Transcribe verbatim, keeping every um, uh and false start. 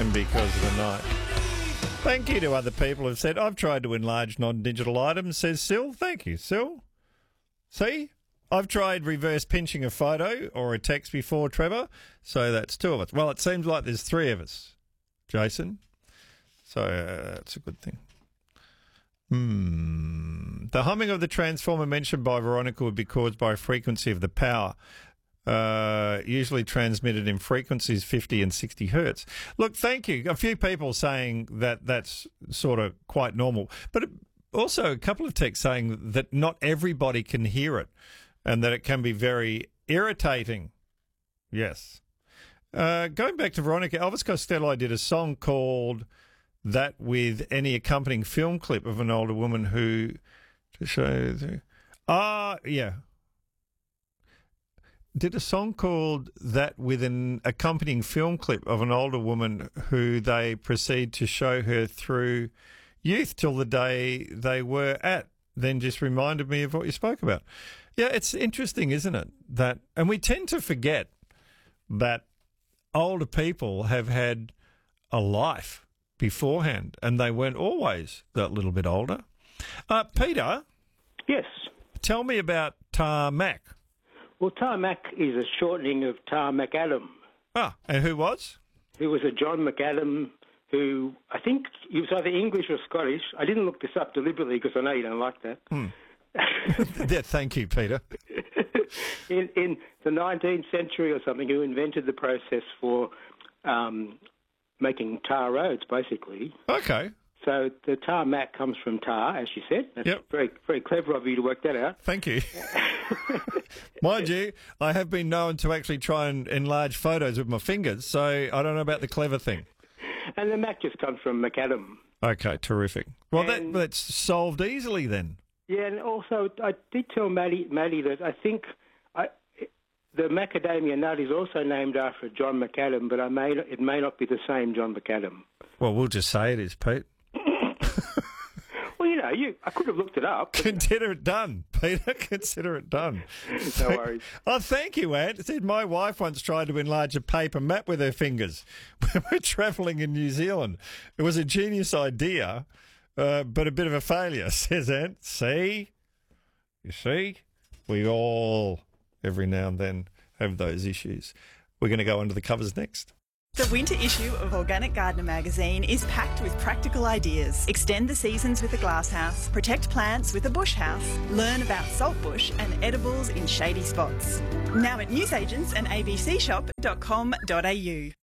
and because of the night. Thank you to other people who've said, I've tried to enlarge non-digital items, says Sil. Thank you, Sil. See? I've tried reverse pinching a photo or a text before, Trevor, so that's two of us. Well, it seems like there's three of us, Jason. So uh, that's a good thing. Hmm. The humming of the transformer mentioned by Veronica would be caused by a frequency of the power, uh, usually transmitted in frequencies fifty and sixty hertz. Look, thank you. A few people saying that that's sort of quite normal, but also a couple of texts saying that not everybody can hear it and that it can be very irritating. Yes. Uh, going back to Veronica, Elvis Costello did a song called That with any accompanying film clip of an older woman who to show the ah yeah did a song called That with an accompanying film clip of an older woman who they proceed to show her through youth till the day they were at. Then just reminded me of what you spoke about. Yeah, it's interesting, isn't it? That, and we tend to forget that older people have had a life beforehand, and they weren't always that little bit older. Uh, Peter? Yes. Tell me about Tarmac. Well, Tarmac is a shortening of Tar McAdam. Ah, and who was? Who was a John McAdam who, I think he was either English or Scottish. I didn't look this up deliberately because I know you don't like that. Hmm. Yeah, thank you, Peter. in, in the nineteenth century or something, who invented the process for um, making tar roads, basically. Okay. So the tarmac comes from tar, as you said. That's yep. very, very clever of you to work that out. Thank you. Mind you, I have been known to actually try and enlarge photos with my fingers, so I don't know about the clever thing. And the Mac just comes from McAdam. Okay, terrific. Well, and, that, that's solved easily then. Yeah, and also I did tell Maddie, Maddie that I think I, the macadamia nut is also named after John McAdam, but I may it may not be the same John McAdam. Well, we'll just say it is, Pete. Well, you know, you I could have looked it up. Consider it done, Peter. Consider it done. No worries. Oh, thank you, Ant. It said my wife once tried to enlarge a paper map with her fingers when we were travelling in New Zealand. It was a genius idea, uh, but a bit of a failure, says Ant. See? You see? We all, every now and then, have those issues. We're going to go under the covers next. The winter issue of Organic Gardener magazine is packed with practical ideas. Extend the seasons with a glasshouse, protect plants with a bush house, learn about saltbush and edibles in shady spots. Now at newsagents and a b c shop dot com dot a u.